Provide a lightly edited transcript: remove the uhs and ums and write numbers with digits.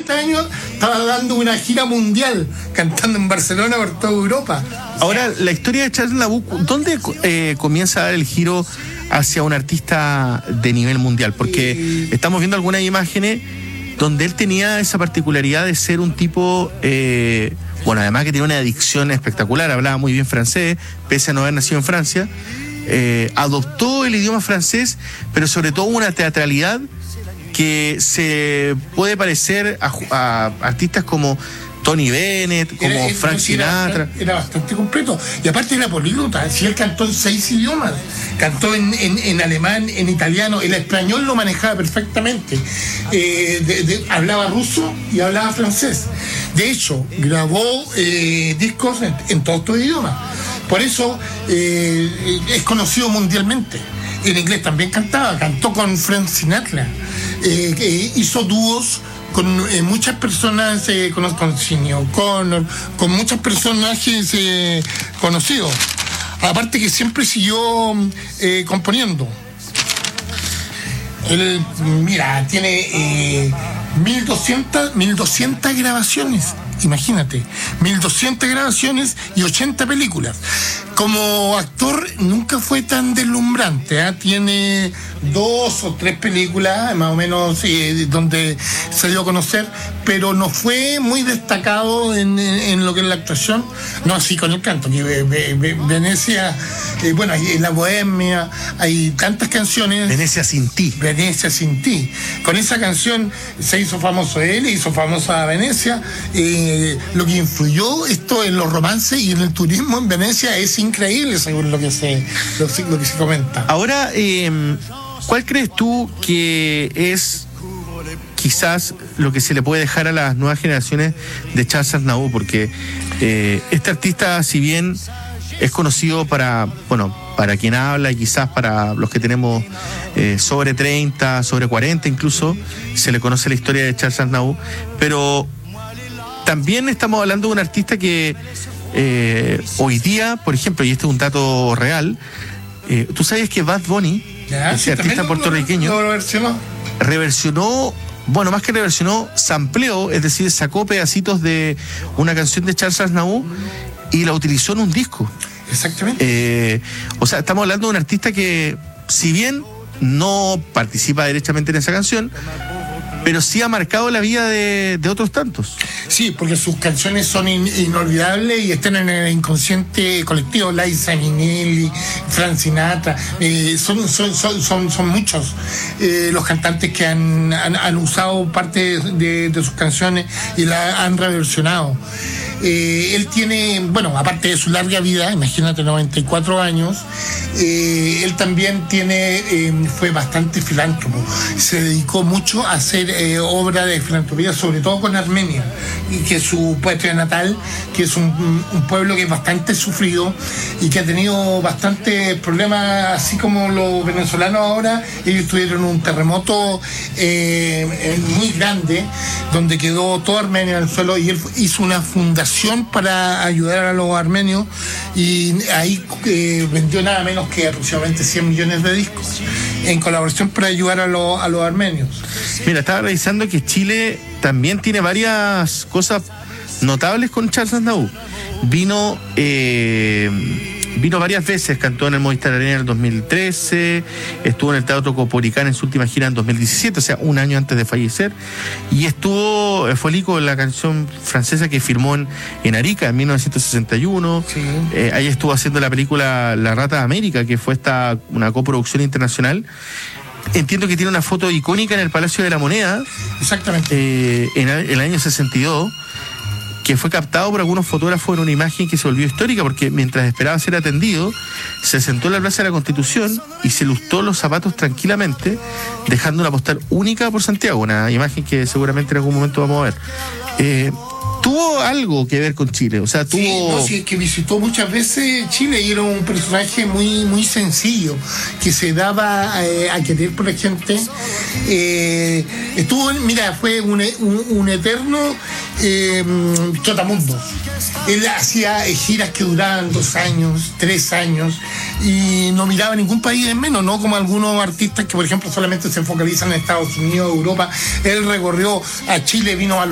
40 años estaba dando una gira mundial, cantando en Barcelona por toda Europa. Ahora, la historia de Charles Aznavour, ¿dónde comienza a dar el giro hacia un artista de nivel mundial? Porque estamos viendo algunas imágenes donde él tenía esa particularidad de ser un tipo, bueno, además que tenía una adicción espectacular, hablaba muy bien francés, pese a no haber nacido en Francia, adoptó el idioma francés, pero sobre todo una teatralidad que se puede parecer a artistas como Tony Bennett, como Frank Sinatra. Era bastante completo. Y aparte era políglota. Si él cantó en 6 idiomas. Cantó en alemán, en italiano. El español lo manejaba perfectamente. Hablaba ruso y hablaba francés. De hecho, grabó discos en todos estos idiomas. Por eso es conocido mundialmente. En inglés también cantó con Frank Sinatra. Hizo dúos con muchas personas, con Sinéad O'Connor, con muchos personajes conocidos. Aparte que siempre siguió componiendo. Él, mira, tiene 1200 grabaciones. Imagínate, 1200 grabaciones y 80 películas. Como actor nunca fue tan deslumbrante, ¿eh? Tiene 2 o 3 películas más o menos donde se dio a conocer, pero no fue muy destacado en lo que es la actuación, no así con el canto, que Venecia, bueno, en La Bohemia hay tantas canciones. Venecia sin ti. Venecia sin ti. Con esa canción se hizo famoso él, hizo famosa a Venecia. Lo que influyó esto en los romances y en el turismo en Venecia es increíble, según lo que se comenta. Ahora, ¿cuál crees tú que es quizás lo que se le puede dejar a las nuevas generaciones de Charles Aznavour? Porque este artista, si bien es conocido para quien habla y quizás para los que tenemos sobre 30, sobre 40 incluso, se le conoce la historia de Charles Aznavour, pero también estamos hablando de un artista que hoy día, por ejemplo, y este es un dato real, ¿tú sabes que Bad Bunny, ese artista puertorriqueño, reversionó, bueno, más que reversionó, sampleó, es decir, sacó pedacitos de una canción de Charles Aznavour y la utilizó en un disco? Exactamente. O sea, estamos hablando de un artista que, si bien no participa derechamente en esa canción, pero sí ha marcado la vida de otros tantos. Sí, porque sus canciones son inolvidables y están en el inconsciente colectivo. Liza Minnelli, Frank Sinatra, son muchos los cantantes que han usado parte de sus canciones y la han reversionado. Él tiene, bueno, aparte de su larga vida, imagínate, 94 años, él también fue bastante filántropo. Se dedicó mucho a hacer obra de filantropía, sobre todo con Armenia, y que es su patria natal, que es un pueblo que es bastante sufrido y que ha tenido bastantes problemas, así como los venezolanos ahora. Ellos tuvieron un terremoto muy grande, donde quedó toda Armenia en el suelo, y él hizo una fundación para ayudar a los armenios, y ahí vendió nada menos que aproximadamente 100 millones de discos en colaboración para ayudar a los armenios. Mira, estaba revisando que Chile también tiene varias cosas notables con Charles Aznavour. Vino varias veces, cantó en el Movistar Arena en el 2013, estuvo en el Teatro Copolicán en su última gira en 2017, o sea, un año antes de fallecer, y fue el icono de la canción francesa que firmó en Arica en 1961. Sí. Ahí estuvo haciendo la película La Rata de América, que fue una coproducción internacional. Entiendo que tiene una foto icónica en el Palacio de la Moneda. Exactamente. En el año 62, que fue captado por algunos fotógrafos en una imagen que se volvió histórica, porque mientras esperaba ser atendido, se sentó en la Plaza de la Constitución y se lustró los zapatos tranquilamente, dejando una postal única por Santiago, una imagen que seguramente en algún momento vamos a ver. Tuvo algo que ver con Chile, o sea, Sí, es que visitó muchas veces Chile y era un personaje muy, muy sencillo, que se daba a querer por la gente. Fue un eterno trotamundos. Él hacía giras que duraban 2 años, 3 años, y no miraba ningún país en menos, no como algunos artistas que, por ejemplo, solamente se focalizan en Estados Unidos, Europa. Él recorrió a Chile, vino a